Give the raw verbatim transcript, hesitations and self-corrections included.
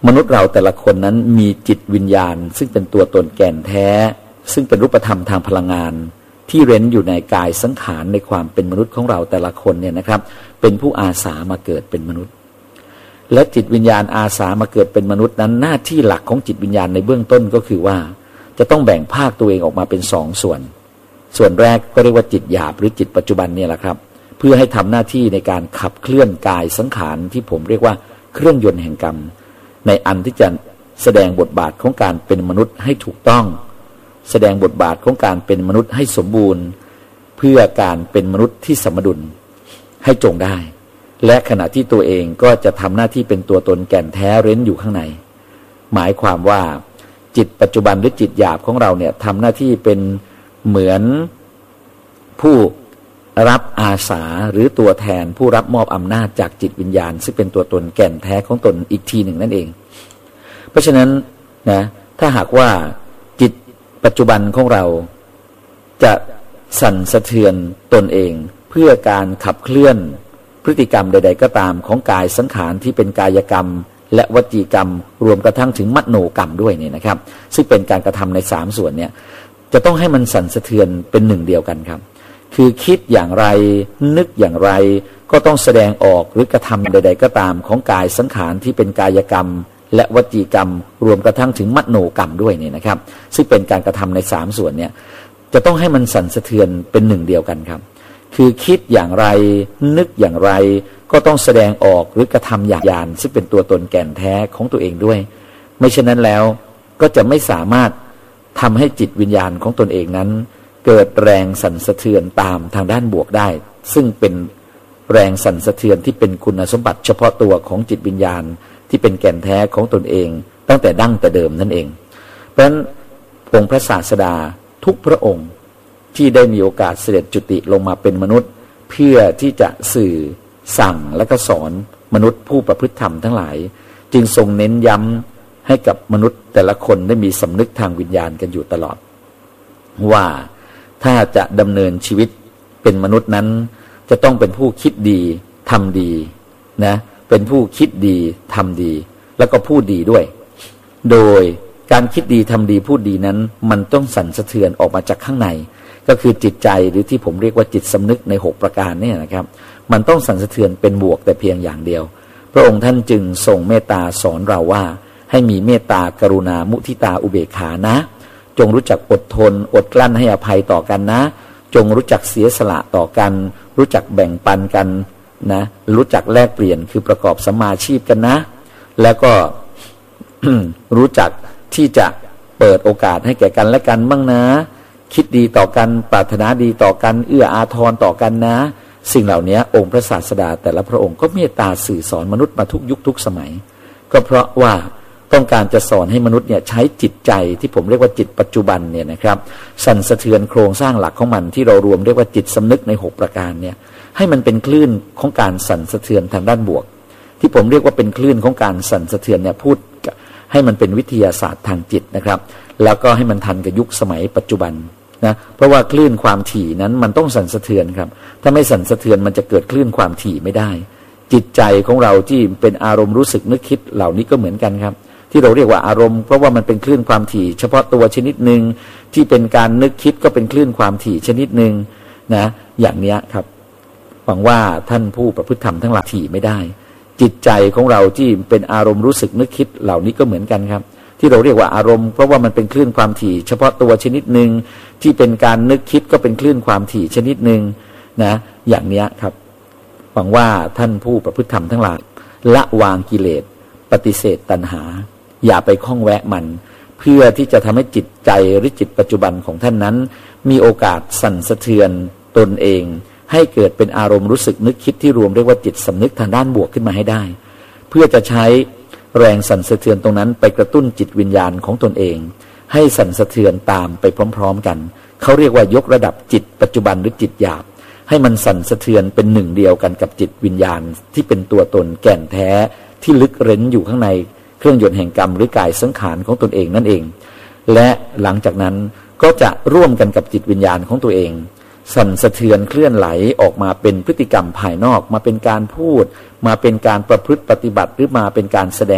มนุษย์เราแต่ละคนนั้นมีจิตวิญญาณซึ่งเป็นตัวตนแก่นแท้ซึ่งเป็นรูปธรรมทางพลังงานที่เร้นอยู่ในกายสังขารในความเป็นมนุษย์ของเราแต่ละคนเนี่ยนะครับเป็นผู้อาสามาเกิดเป็นมนุษย์และจิตวิญญาณอาสามาเกิดเป็นมนุษย์นั้นหน้าที่หลักของจิตวิญญาณในเบื้องต้นก็คือว่าจะต้องแบ่งภาคตัวเองออกมาเป็นสองส่วนส่วนแรกก็เรียกว่าจิตหยาบหรือจิตปัจจุบันเนี่ยแหละครับเพื่อให้ทำหน้าที่ในการขับเคลื่อนกายสังขารที่ผมเรียกว่าเครื่องยนต์แห่งกรรมในอันที่จะแสดงบทบาทของการเป็นมนุษย์ให้ถูกต้องแสดงบทบาทของการเป็นมนุษย์ให้สมบูรณ์เพื่อการเป็นมนุษย์ที่สมดุลให้จงได้และขณะที่ตัวเองก็จะทำหน้าที่เป็นตัวตนแก่นแท้เร้นอยู่ข้างในหมายความว่าจิตปัจจุบันหรือจิตหยาบของเราเนี่ยทำหน้าที่เป็นเหมือนผู้รับอาสาหรือตัวแทนผู้รับมอบอำนาจจากจิตวิญญาณซึ่งเป็นตัวตนแก่นแท้ของตนอีกทีหนึ่งนั่นเองเพราะฉะนั้นนะถ้าหากว่าจิตปัจจุบันของเราจะสั่นสะเทือนตนเองเพื่อการขับเคลื่อนพฤติกรรมใดๆก็ตามของกายสังขารที่เป็นกายกรรมและวจีกรรมรวมกระทั่งถึงมโนกรรมด้วยเนี่ยนะครับซึ่งเป็นการกระทำในสามส่วนเนี่ยจะต้องให้มันสั่นสะเทือนเป็นหนึ่งเดียวกันครับคือคิดอย่างไรนึกอย่างไรก็ต้องแสดงออกหรือกระทำใดๆก็ตามของกายสังขารที่เป็นกายกรรมและวจีกรรมรวมกระทั่งถึงมโนกรรมด้วยเนี่ยนะครับซึ่งเป็นการกระทำในสามส่วนเนี่ยจะต้องให้มันสั่นสะเทือนเป็นหนึ่งเดียวกันครับคือคิดอย่างไรนึกอย่างไรก็ต้องแสดงออกหรือกระทำอย่างยานซึ่งเป็นตัวตนแก่นแท้ของตัวเองด้วยไม่เช่นนั้นแล้วก็จะไม่สามารถทำให้จิตวิญญาณของตนเองนั้นเกิดแรงสั่นสะเทือนตามทางด้านบวกได้ซึ่งเป็นแรงสั่นสะเทือนที่เป็นคุณสมบัติเฉพาะตัวของจิตวิญญาณที่เป็นแก่นแท้ของตนเองตั้งแต่ดั้งแต่เดิมนั่นเองเพราะฉะนั้นองค์พระศาสดาทุกพระองค์ที่ได้มีโอกาสเสด็จจุติลงมาเป็นมนุษย์เพื่อที่จะสื่อสั่งและก็สอนมนุษย์ผู้ประพฤติธรรมทั้งหลายจึงทรงเน้นย้ำให้กับมนุษย์แต่ละคนได้มีสำนึกทางวิญญาณกันอยู่ตลอดว่าถ้าจะดำเนินชีวิตเป็นมนุษย์นั้นจะต้องเป็นผู้คิดดีทำดีนะเป็นผู้คิดดีทำดีแล้วก็พูดดีด้วยโดยการคิดดีทำดีพูดดีนั้นมันต้องสั่นสะเทือนออกมาจากข้างในก็คือจิตใจหรือที่ผมเรียกว่าจิตสำนึกในหกประการเนี่ยนะครับมันต้องสั่นสะเทือนเป็นบวกแต่เพียงอย่างเดียวพระองค์ท่านจึงทรงเมตตาสอนเราว่าให้มีเมตตากรุณามุทิตาอุเบกขานะจงรู้จักอดทนอดกลั้นให้อภัยต่อกันนะจงรู้จักเสียสละต่อกันรู้จักแบ่งปันกันนะรู้จักแลกเปลี่ยนคือประกอบสัมมาอาชีพกันนะแล้วก็ รู้จักที่จะเปิดโอกาสให้แก่กันและกันบ้างนะคิดดีต่อกันปรารถนาดีต่อกันเอื้ออาทรต่อกันนะสิ่งเหล่านี้องค์พระศาสดาแต่ละพระองค์ก็เมตตาสื่อสอนมนุษย์มาทุกยุคทุกสมัยก็เพราะว่าต้องการจะสอนให้มนุษย์เนี่ยใช้จิตใจที่ผมเรียกว่าจิตปัจจุบันเนี่ยนะครับสั่นสะเทือนโครงสร้างหลักของมันที่เรารวมเรียกว่าจิตสำนึกในหกประการเนี่ยให้มันเป็นคลื่นของการสั่นสะเทือนทางด้านบวกที่ผมเรียกว่าเป็นคลื่นของการสั่นสะเทือนเนี่ยพูดให้มันเป็นวิทยาศาสตร์ทางจิตนะครับแล้วก็ให้มันทันกับยุคสมัยปัจจุบันนะเพราะว่าคลื่นความถี่นั้นมันต้องสั่นสะเทือนครับถ้าไม่สั่นสะเทือนมันจะเกิดคลื่นความถี่ไม่ได้จิตใจของเราที่เป็นอารมณ์รู้สึกนึกคิดเหล่านี้ก็เหมือนกันครับที่เราเรียกว่าอารมณ์เพราะว่ามันเป็นคลื่นความถี่เฉพาะตัวชนิดหนึ่งที่เป็นการนึกคิดก็เป็นคลื่นความถี่ชนิดหนึ่งนะอย่างนี้ครับหวังว่าท่านผู้ประพฤติธรรมทั้งหลายถี่ไม่ได้จิตใจของเราที่เป็นอารมณ์รู้สึกนึกคิดเหล่านี้ก็เหมือนกันครับที่เราเรียกว่าอารมณ์เพราะว่ามันเป็นคลื่นความถี่เฉพาะตัวชนิดหนึ่งที่เป็นการนึกคิดก็เป็นคลื่นความถี่ชนิดหนึ่งนะอย่างนี้ครับหวังว่าท่านผู้ประพฤติธรรมทั้งหลายละวางกิเลสปฏิเสธตัณหาอย่าไปข้องแวะมันเพื่อที่จะทำให้จิตใจหรือจิตปัจจุบันของท่านนั้นมีโอกาสสั่นสะเทือนตนเองให้เกิดเป็นอารมณ์รู้สึกนึกคิดที่รวมเรียกว่าจิตสำนึกทางด้านบวกขึ้นมาให้ได้เพื่อจะใช้แรงสั่นสะเทือนตรงนั้นไปกระตุ้นจิตวิญญาณของตนเองให้สั่นสะเทือนตามไปพร้อมๆกันเขาเรียกว่ายกระดับจิตปัจจุบันหรือจิตหยาบให้มันสั่นสะเทือนเป็นหนึ่งเดียวกันกับจิตวิญญาณที่เป็นตัวตนแก่นแท้ที่ลึกเร้นอยู่ข้างในเครื่องยนต์แห่งกรรมหรือกายสังขารของตนเองนั่นเองและหลังจากนั้นก็จะร่วมกันกับจิตวิญญาณของตัวเองสั่นสะเทือนเคลื่อนไหลออกมาเป็นพฤติกรรมภายนอกมาเป็นการพูดมาเป็นการประพฤติปฏิบัติหรือมาเป็นการแสดง